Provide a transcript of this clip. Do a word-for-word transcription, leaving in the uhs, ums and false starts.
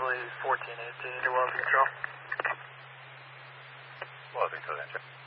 Beverly fourteen eighteen to Wells Control. Wells Control, answer.